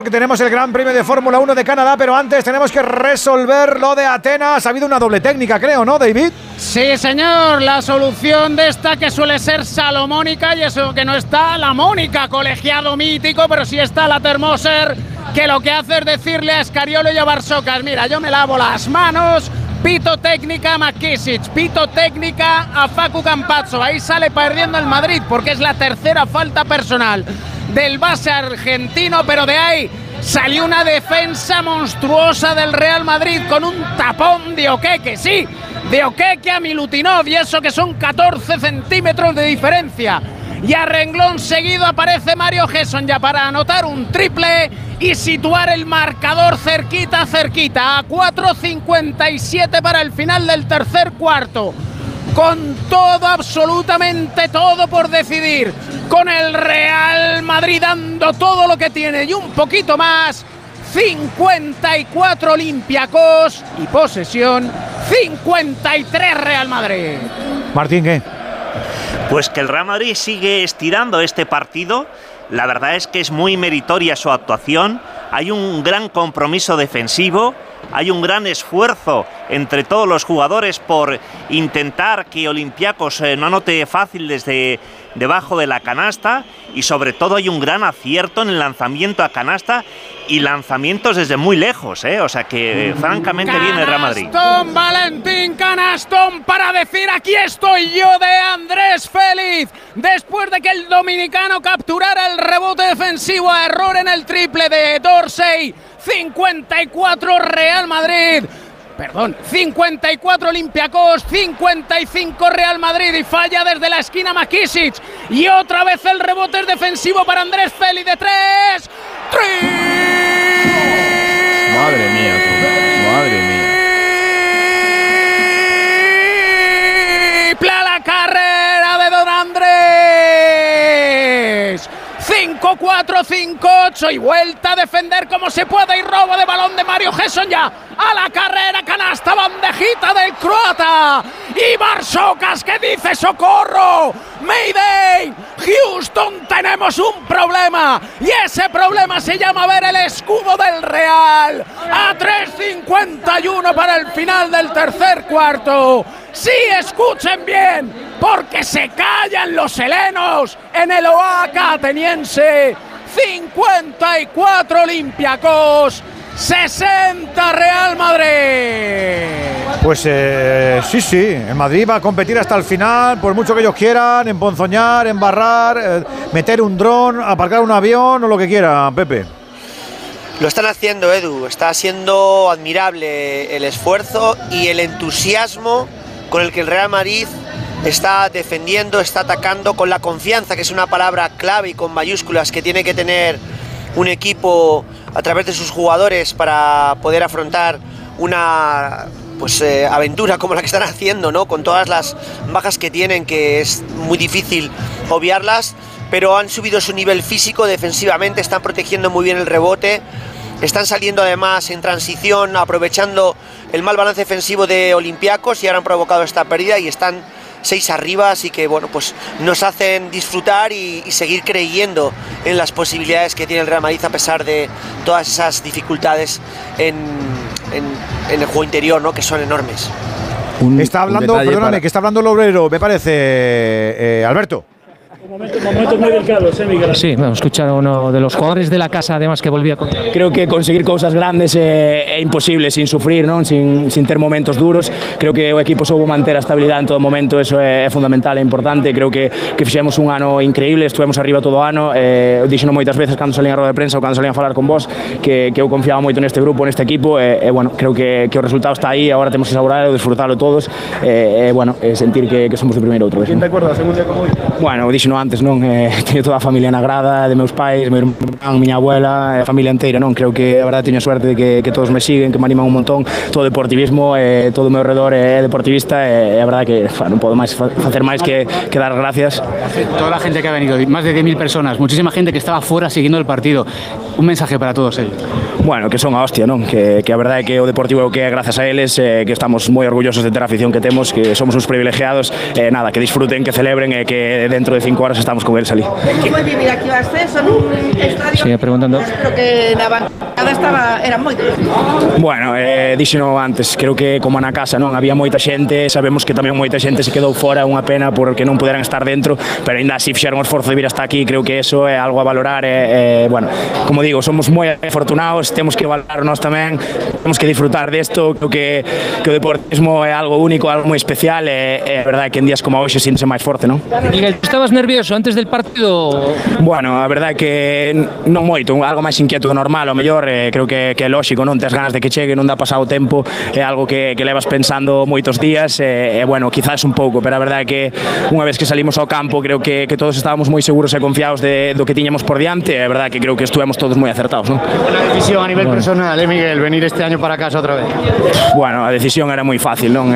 Que tenemos el Gran Premio de Fórmula 1 de Canadá, pero antes tenemos que resolver lo de Atenas. Ha habido una doble técnica, creo, ¿no, David? Sí, señor, la solución de esta que suele ser salomónica, y eso que no está la Mónica, colegiado mítico, pero sí está la Termoser, que lo que hace es decirle a Escariolo y a Barsocas: mira, yo me lavo las manos. Pito técnica a McKissick, pito técnica a Facu Campazzo. Ahí sale perdiendo el Madrid porque es la tercera falta personal del base argentino, pero de ahí salió una defensa monstruosa del Real Madrid con un tapón de Oqueque, sí, de Oqueque a Milutinov, y eso que son 14 centímetros de diferencia. Y a renglón seguido aparece Mario Gesson ya para anotar un triple y situar el marcador cerquita, a 4:57 para el final del tercer cuarto. Con todo, absolutamente todo por decidir, con el Real Madrid dando todo lo que tiene y un poquito más. 54 Olympiacos y posesión 53 Real Madrid. Martín, ¿qué? Pues que el Real Madrid sigue estirando este partido. La verdad es que es muy meritoria su actuación. Hay un gran compromiso defensivo, hay un gran esfuerzo entre todos los jugadores por intentar que Olympiacos no anote fácil desde debajo de la canasta, y sobre todo hay un gran acierto en el lanzamiento a canasta y lanzamientos desde muy lejos, o sea que francamente viene el Real Madrid. Canastón, Valentín, canastón para decir: aquí estoy yo, de Andrés Félix, después de que el dominicano capturara el rebote defensivo a error en el triple de Dorsey. 54 Real Madrid. Perdón, 54 Olympiacos, 55 Real Madrid, y falla desde la esquina McKissick. Y otra vez el rebote es defensivo para Andrés Félix de 3. Madre mía, madre mía. Triple a la carrera de Don Andrés. 5-4, 5-8 y vuelta a defender como se puede, y robo de balón de Mario Gesson ya a la carrera, canasta, bandejita del croata, y Barsocas que dice: socorro, Mayday, Houston, tenemos un problema, y ese problema se llama ver el escudo del Real a 3:51 para el final del tercer cuarto. Sí, escuchen bien, porque se callan los helenos en el Oaxaca ateniense. 54 Olympiacos, 60 Real Madrid. Pues sí, el Madrid va a competir hasta el final, por mucho que ellos quieran, emponzoñar, embarrar, meter un dron, aparcar un avión o lo que quieran, Pepe. Lo están haciendo, Edu, está siendo admirable el esfuerzo y el entusiasmo con el que el Real Madrid está defendiendo, está atacando, con la confianza, que es una palabra clave y con mayúsculas que tiene que tener un equipo a través de sus jugadores para poder afrontar una aventura como la que están haciendo, ¿no? Con todas las bajas que tienen, que es muy difícil obviarlas, pero han subido su nivel físico defensivamente, están protegiendo muy bien el rebote, están saliendo además en transición, aprovechando el mal balance defensivo de Olympiacos, y ahora han provocado esta pérdida y están 6 arriba, así que bueno, pues nos hacen disfrutar y seguir creyendo en las posibilidades que tiene el Real Madrid a pesar de todas esas dificultades en el juego interior, ¿no? Que son enormes. Está hablando, perdóname, que está hablando el obrero, me parece, Alberto. Momentos muy delicados, Miguel. Sí, hemos escuchado a uno de los jugadores de la casa, además, que volvía con... Creo que conseguir cosas grandes é imposible sin sufrir, non? Sin ter momentos duros. Creo que o equipo soubo manter a estabilidade en todo momento, eso é fundamental e importante. Creo que fixemos un ano increíble, estuvemos arriba todo o ano. Dixeno moitas veces cando salían a roda de prensa ou cando salían a falar con vos que eu confiaba moito neste grupo, neste equipo, bueno, creo que o resultado está aí, agora temos que saboralo, disfrutalo todos, bueno, sentir que somos o primeiro outra vez. Quen te acordas según día como hoy? Bueno, dixeno antes, non? Teño toda a familia na grada, de meus pais, meu irmán, miña abuela, a familia inteira, non? Creo que a verdade teño suerte de que todos me siguen, que me animan un montón, todo deportivismo, todo o meu redor é deportivista, e a verdade que non podo máis facer máis que dar gracias. Toda la gente que ha venido, más de 10.000 personas, muchísima gente que estaba fuera siguiendo el partido. Un mensaje para todos ellos. Bueno, que son a hostia, non? Que a verdade é que o Deportivo que gracias a eles que estamos moi orgullosos de ter a afición que temos, que somos uns privilegiados, nada, que disfruten, que celebren e que dentro de 5 horas estamos con eles ali. Como vivir aquí o ascenso nun estadio? Sigue preguntando. Pero que na bancada eran moitos. Bueno, díxeno antes, creo que como na casa, non? Había moita xente, sabemos que tamén moita xente se quedou fora, unha pena porque non puderan estar dentro, pero ainda así fixeron o esforzo de vir hasta aquí, creo que eso é algo a valorar, bueno, como digo, somos moi afortunados, temos que valorar nós tamén, temos que disfrutar desto, creo que o deportismo é algo único, algo moi especial e é verdade que en días como hoxe síntese máis forte, non? Miguel, estabas nervioso antes del partido? Bueno, a verdade que non moito, algo máis inquieto do normal, o mellor, creo que é lógico, non tes ganas de que chegue, non dá pasado o tempo, é algo que levas pensando moitos días e bueno, quizás un pouco, pero a verdade que unha vez que salimos ao campo creo que todos estábamos moi seguros e confiados do que tiñamos por diante e é verdade que creo que estuvemos todos moi acertados, non? Una decisión a nivel personal, Miguel, venir este año para casa outra vez. Bueno, a decisión era moi fácil, non?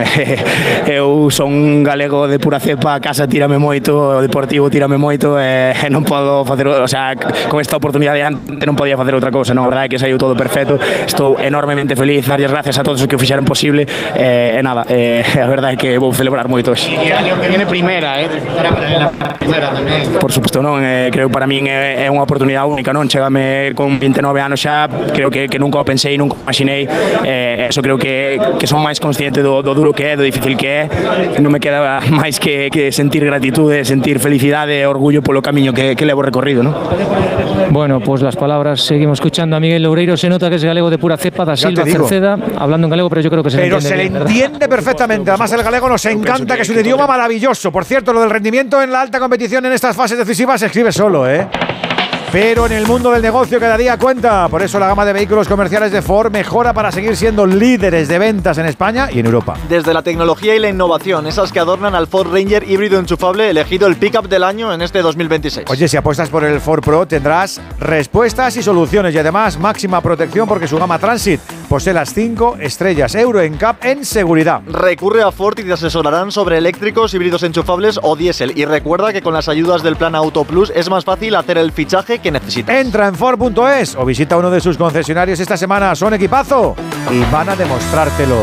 Eu son un galego de pura cepa, a casa tírame moito, o Deportivo tírame moito e non podo facer, o sea, con esta oportunidade non podía facer outra cousa, non? A verdade é que saiu todo perfecto, estou enormemente feliz, darlles gracias a todos os que o fixeron posible e nada, a verdade é que vou celebrar moito hoxe. E o año que viene primera, primera tamén. Por suposto non, creo para min é unha oportunidade única, non? Chegame con 29 anos xa, creo que nunca o pensei, nunca o imaginei, eso creo que son máis consciente do duro que é, do difícil que é, non me queda máis que sentir gratitude, sentir felicidade e orgullo polo camiño que levo recorrido, non? Bueno, pues las palabras, seguimos escuchando a Miguel Loureiro, se nota que es galego de pura cepa, da Silva Cerceda, hablando en galego, pero yo creo que se le entiende bien, ¿verdad? Entiende perfectamente, además el galego nos encanta, que es un idioma maravilloso. Por cierto, lo del rendimiento en la alta competición en estas fases decisivas se escribe solo, pero en el mundo del negocio cada día cuenta. Por eso la gama de vehículos comerciales de Ford mejora para seguir siendo líderes de ventas en España y en Europa. Desde la tecnología y la innovación, esas que adornan al Ford Ranger híbrido enchufable, elegido el pick-up del año en este 2026. Oye, si apuestas por el Ford Pro tendrás respuestas y soluciones y además máxima protección porque su gama Transit posee las 5 estrellas Euro NCAP en seguridad. Recurre a Ford y te asesorarán sobre eléctricos, híbridos enchufables o diésel. Y recuerda que con las ayudas del plan Auto Plus es más fácil hacer el fichaje que necesitas. Entra en Ford.es o visita uno de sus concesionarios esta semana. Son equipazo y van a demostrártelo.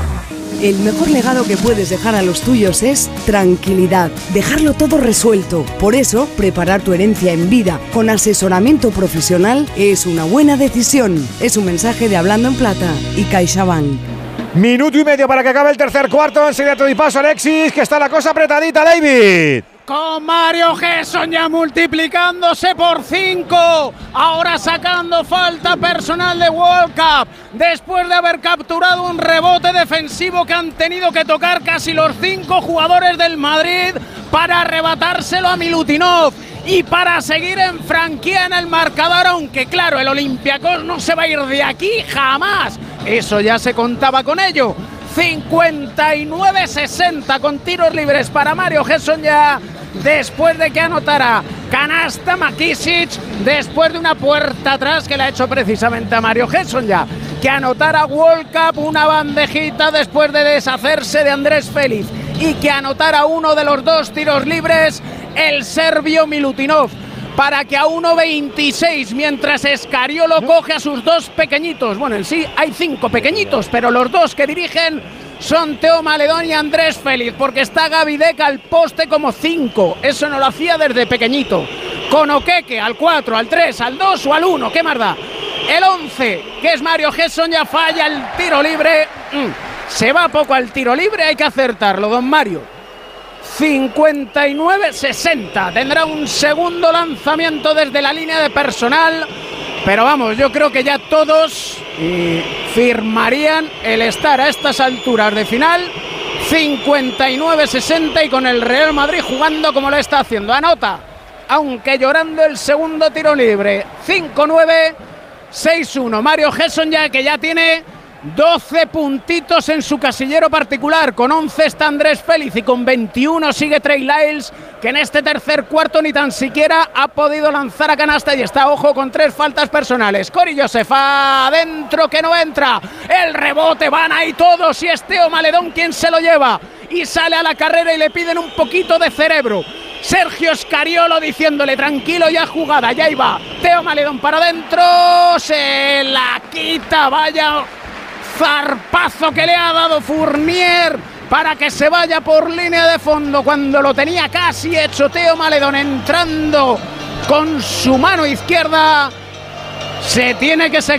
El mejor legado que puedes dejar a los tuyos es tranquilidad, dejarlo todo resuelto. Por eso, preparar tu herencia en vida con asesoramiento profesional es una buena decisión. Es un mensaje de Hablando en Plata y CaixaBank. Minuto y medio para que acabe el tercer cuarto. Enseguida te doy paso, Alexis, que está la cosa apretadita, David. Con Mario Gesson ya multiplicándose por 5. Ahora sacando falta personal de World Cup. Después de haber capturado un rebote defensivo que han tenido que tocar casi los 5 jugadores del Madrid para arrebatárselo a Milutinov. Y para seguir en franquía en el marcador, aunque claro, el Olympiacos no se va a ir de aquí jamás. Eso ya se contaba con ello. 59-60 con tiros libres para Mario Gesson ya después de que anotara canasta Makisic, después de una puerta atrás que le ha hecho precisamente a Mario Gesson ya, que anotara World Cup una bandejita después de deshacerse de Andrés Félix y que anotara uno de los 2 tiros libres el serbio Milutinov, para que a 1.26, mientras Escariolo coge a sus 2 pequeñitos, bueno, en sí hay 5 pequeñitos, pero los 2 que dirigen son Teo Maledón y Andrés Félix, porque está Gaby Deck al poste como 5, eso no lo hacía desde pequeñito, con Oqueque al 4, al 3, al 2 o al 1, ¿qué más da? El 11, que es Mario Gesson, ya falla el tiro libre, se va poco al tiro libre, hay que acertarlo, don Mario. 59-60, tendrá un segundo lanzamiento desde la línea de personal, pero vamos, yo creo que ya todos firmarían el estar a estas alturas de final. 59-60 y con el Real Madrid jugando como lo está haciendo. Anota, aunque llorando, el segundo tiro libre. 5-9, 6-1. Mario Gesson ya que ya tiene 12 puntitos en su casillero particular, con 11 está Andrés Félix y con 21 sigue Trey Lyles, que en este tercer cuarto ni tan siquiera ha podido lanzar a canasta y está, ojo, con 3 faltas personales. Cory Joseph adentro que no entra, el rebote, van ahí todos y es Teo Maledón quien se lo lleva y sale a la carrera y le piden un poquito de cerebro. Sergio Scariolo diciéndole tranquilo, ya jugada, ya iba Teo Maledón para adentro, se se la quita. Vaya zarpazo que le ha dado Fournier para que se vaya por línea de fondo cuando lo tenía casi hecho. Theo Maledon entrando con su mano izquierda. Se tiene que